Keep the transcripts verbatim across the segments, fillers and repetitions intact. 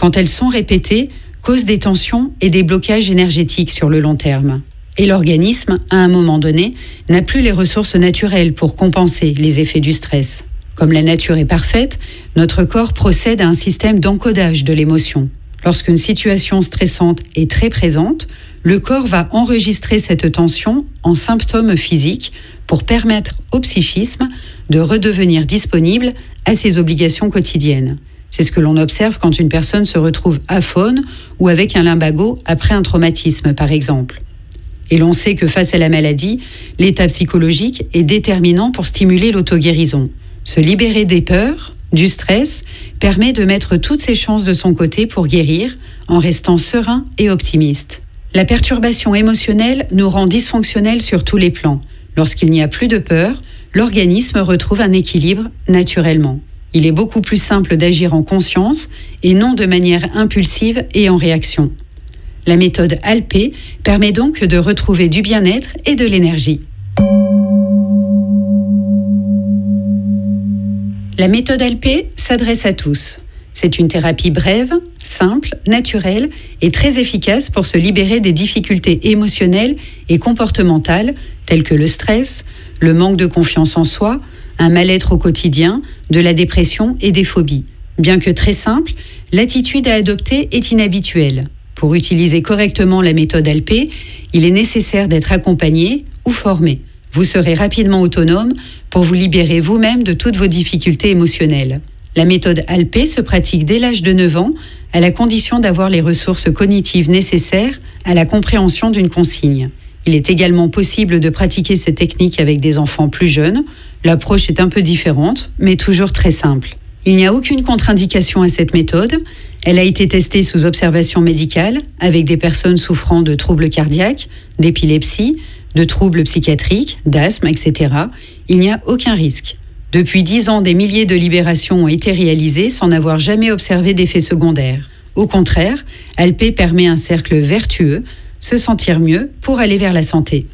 quand elles sont répétées, causent des tensions et des blocages énergétiques sur le long terme. Et l'organisme, à un moment donné, n'a plus les ressources naturelles pour compenser les effets du stress. Comme la nature est parfaite, notre corps procède à un système d'encodage de l'émotion. Lorsqu'une situation stressante est très présente, le corps va enregistrer cette tension en symptômes physiques pour permettre au psychisme de redevenir disponible à ses obligations quotidiennes. C'est ce que l'on observe quand une personne se retrouve aphone ou avec un lumbago après un traumatisme, par exemple. Et l'on sait que face à la maladie, l'état psychologique est déterminant pour stimuler l'auto-guérison. Se libérer des peurs, du stress, permet de mettre toutes ses chances de son côté pour guérir en restant serein et optimiste. La perturbation émotionnelle nous rend dysfonctionnels sur tous les plans. Lorsqu'il n'y a plus de peur, l'organisme retrouve un équilibre naturellement. Il est beaucoup plus simple d'agir en conscience et non de manière impulsive et en réaction. La méthode A L P permet donc de retrouver du bien-être et de l'énergie. La méthode A L P s'adresse à tous. C'est une thérapie brève, simple, naturelle et très efficace pour se libérer des difficultés émotionnelles et comportementales telles que le stress, le manque de confiance en soi, un mal-être au quotidien, de la dépression et des phobies. Bien que très simple, l'attitude à adopter est inhabituelle. Pour utiliser correctement la méthode A L P, il est nécessaire d'être accompagné ou formé. Vous serez rapidement autonome pour vous libérer vous-même de toutes vos difficultés émotionnelles. La méthode A L P se pratique dès l'âge de neuf ans, à la condition d'avoir les ressources cognitives nécessaires à la compréhension d'une consigne. Il est également possible de pratiquer cette technique avec des enfants plus jeunes. L'approche est un peu différente, mais toujours très simple. Il n'y a aucune contre-indication à cette méthode. Elle a été testée sous observation médicale avec des personnes souffrant de troubles cardiaques, d'épilepsie, de troubles psychiatriques, d'asthme, et cetera. Il n'y a aucun risque. Depuis dix ans, des milliers de libérations ont été réalisées sans n'avoir jamais observé d'effets secondaires. Au contraire, A L P permet un cercle vertueux, se sentir mieux pour aller vers la santé.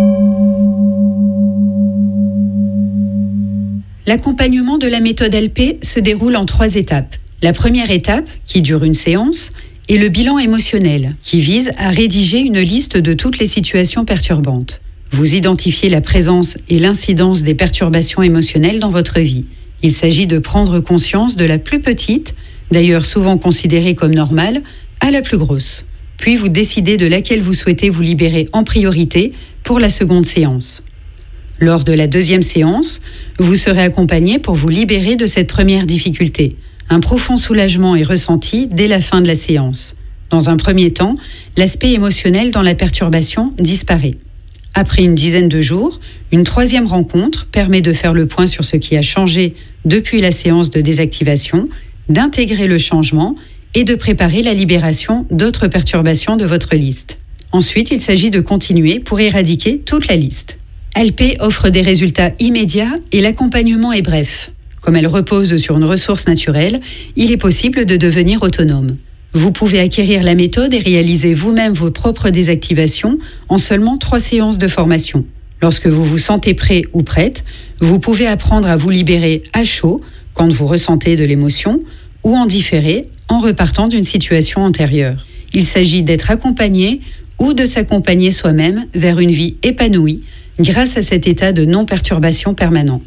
L'accompagnement de la méthode A L P se déroule en trois étapes. La première étape, qui dure une séance, est le bilan émotionnel, qui vise à rédiger une liste de toutes les situations perturbantes. Vous identifiez la présence et l'incidence des perturbations émotionnelles dans votre vie. Il s'agit de prendre conscience de la plus petite, d'ailleurs souvent considérée comme normale, à la plus grosse. Puis vous décidez de laquelle vous souhaitez vous libérer en priorité pour la seconde séance. Lors de la deuxième séance, vous serez accompagné pour vous libérer de cette première difficulté. Un profond soulagement est ressenti dès la fin de la séance. Dans un premier temps, l'aspect émotionnel dans la perturbation disparaît. Après une dizaine de jours, une troisième rencontre permet de faire le point sur ce qui a changé depuis la séance de désactivation, d'intégrer le changement et de préparer la libération d'autres perturbations de votre liste. Ensuite, il s'agit de continuer pour éradiquer toute la liste. A L P offre des résultats immédiats et l'accompagnement est bref. Comme elle repose sur une ressource naturelle, il est possible de devenir autonome. Vous pouvez acquérir la méthode et réaliser vous-même vos propres désactivations en seulement trois séances de formation. Lorsque vous vous sentez prêt ou prête, vous pouvez apprendre à vous libérer à chaud quand vous ressentez de l'émotion ou en différé en repartant d'une situation antérieure. Il s'agit d'être accompagné ou de s'accompagner soi-même vers une vie épanouie grâce à cet état de non-perturbation permanent.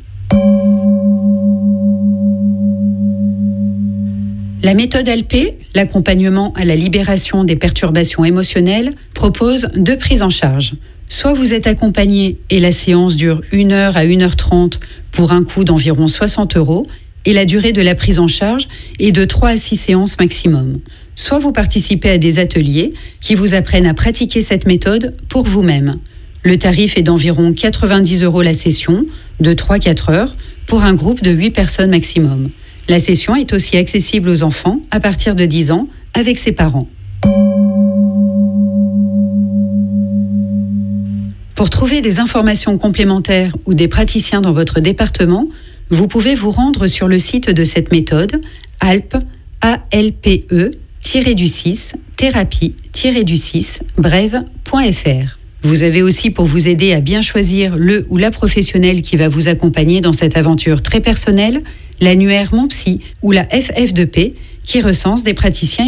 La méthode A L P, l'accompagnement à la libération des perturbations émotionnelles, propose deux prises en charge. Soit vous êtes accompagné et la séance dure une heure à une heure trente pour un coût d'environ soixante euros et la durée de la prise en charge est de trois à six séances maximum. Soit vous participez à des ateliers qui vous apprennent à pratiquer cette méthode pour vous-même. Le tarif est d'environ quatre-vingt-dix euros la session, de trois à quatre heures, pour un groupe de huit personnes maximum. La session est aussi accessible aux enfants à partir de dix ans avec ses parents. Pour trouver des informations complémentaires ou des praticiens dans votre département, vous pouvez vous rendre sur le site de cette méthode alpe, A L P E, du six, thérapie, du six, brève point F R. Vous avez aussi pour vous aider à bien choisir le ou la professionnelle qui va vous accompagner dans cette aventure très personnelle, l'annuaire Mon Psy ou la F F deux P qui recense des praticiens